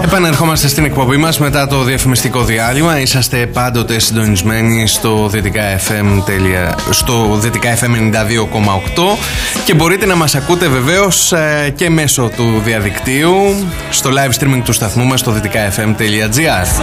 Επανερχόμαστε στην εκπομπή μας μετά το διαφημιστικό διάλειμμα. Είσαστε πάντοτε συντονισμένοι στο Δυτικά FM 92,8 και μπορείτε να μας ακούτε βεβαίως και μέσω του διαδικτύου στο live streaming του σταθμού μας στο dυτικafm.gr.